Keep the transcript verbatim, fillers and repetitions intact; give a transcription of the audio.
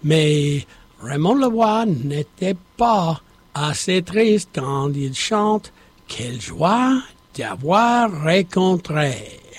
Mais Raymond Lavoie n'était pas assez triste quand il chante « Quelle joie d'avoir rencontré ».